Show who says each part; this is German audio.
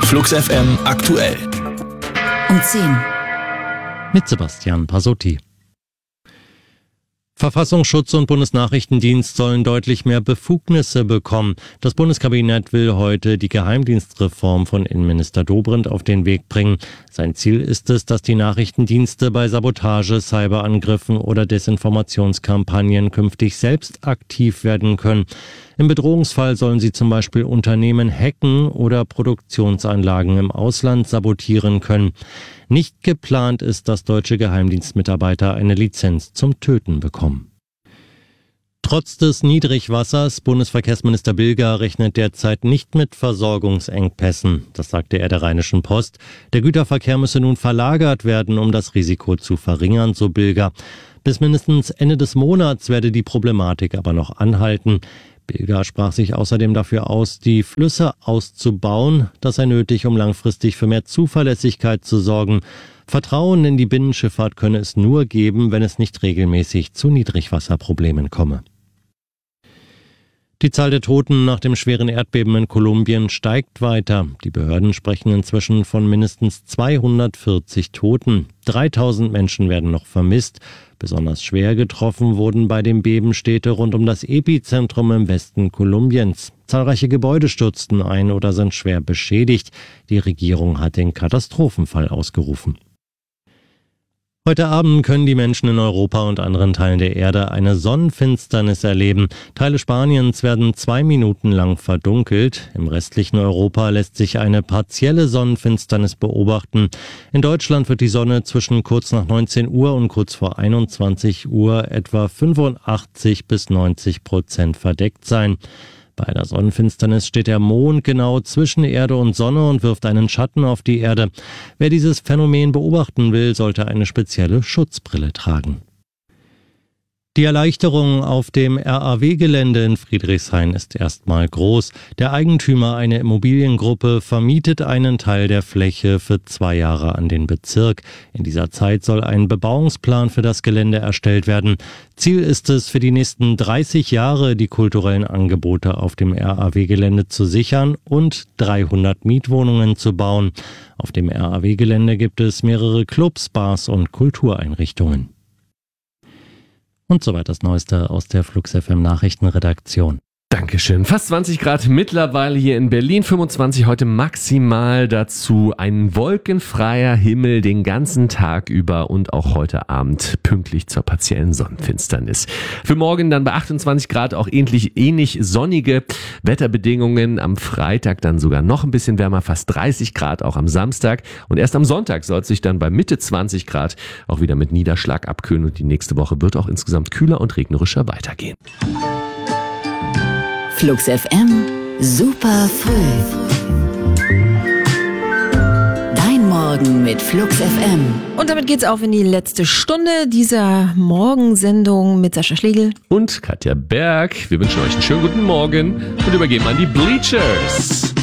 Speaker 1: Flux FM aktuell.
Speaker 2: Um 10.
Speaker 3: Mit Sebastian Pasotti. Verfassungsschutz und Bundesnachrichtendienst sollen deutlich mehr Befugnisse bekommen. Das Bundeskabinett will heute die Geheimdienstreform von Innenminister Dobrindt auf den Weg bringen. Sein Ziel ist es, dass die Nachrichtendienste bei Sabotage, Cyberangriffen oder Desinformationskampagnen künftig selbst aktiv werden können. Im Bedrohungsfall sollen sie zum Beispiel Unternehmen hacken oder Produktionsanlagen im Ausland sabotieren können. Nicht geplant ist, dass deutsche Geheimdienstmitarbeiter eine Lizenz zum Töten bekommen. Trotz des Niedrigwassers, Bundesverkehrsminister Bilger rechnet derzeit nicht mit Versorgungsengpässen. Das sagte er der Rheinischen Post. Der Güterverkehr müsse nun verlagert werden, um das Risiko zu verringern, so Bilger. Bis mindestens Ende des Monats werde die Problematik aber noch anhalten. Bilger sprach sich außerdem dafür aus, die Flüsse auszubauen. Das sei nötig, um langfristig für mehr Zuverlässigkeit zu sorgen. Vertrauen in die Binnenschifffahrt könne es nur geben, wenn es nicht regelmäßig zu Niedrigwasserproblemen komme. Die Zahl der Toten nach dem schweren Erdbeben in Kolumbien steigt weiter. Die Behörden sprechen inzwischen von mindestens 240 Toten. 3000 Menschen werden noch vermisst. Besonders schwer getroffen wurden bei dem Beben Städte rund um das Epizentrum im Westen Kolumbiens. Zahlreiche Gebäude stürzten ein oder sind schwer beschädigt. Die Regierung hat den Katastrophenfall ausgerufen. Heute Abend können die Menschen in Europa und anderen Teilen der Erde eine Sonnenfinsternis erleben. Teile Spaniens werden 2 Minuten lang verdunkelt. Im restlichen Europa lässt sich eine partielle Sonnenfinsternis beobachten. In Deutschland wird die Sonne zwischen kurz nach 19 Uhr und kurz vor 21 Uhr etwa 85-90% verdeckt sein. Bei einer Sonnenfinsternis steht der Mond genau zwischen Erde und Sonne und wirft einen Schatten auf die Erde. Wer dieses Phänomen beobachten will, sollte eine spezielle Schutzbrille tragen. Die Erleichterung auf dem RAW-Gelände in Friedrichshain ist erstmal groß. Der Eigentümer, eine Immobiliengruppe, vermietet einen Teil der Fläche für 2 Jahre an den Bezirk. In dieser Zeit soll ein Bebauungsplan für das Gelände erstellt werden. Ziel ist es, für die nächsten 30 Jahre die kulturellen Angebote auf dem RAW-Gelände zu sichern und 300 Mietwohnungen zu bauen. Auf dem RAW-Gelände gibt es mehrere Clubs, Bars und Kultureinrichtungen. Und soweit das Neueste aus der Flux FM Nachrichtenredaktion.
Speaker 4: Dankeschön. Fast 20 Grad mittlerweile hier in Berlin, 25 heute maximal, dazu ein wolkenfreier Himmel den ganzen Tag über und auch heute Abend pünktlich zur partiellen Sonnenfinsternis. Für morgen dann bei 28 Grad auch ähnlich sonnige Wetterbedingungen, am Freitag dann sogar noch ein bisschen wärmer, fast 30 Grad auch am Samstag und erst am Sonntag soll es sich dann bei Mitte 20 Grad auch wieder mit Niederschlag abkühlen und die nächste Woche wird auch insgesamt kühler und regnerischer weitergehen.
Speaker 2: Flux FM, super früh. Dein Morgen mit Flux FM.
Speaker 5: Und damit geht's auch in die letzte Stunde dieser Morgensendung mit Sascha Schlegel
Speaker 4: und Katja Berg. Wir wünschen euch einen schönen guten Morgen und übergeben an die Bleachers.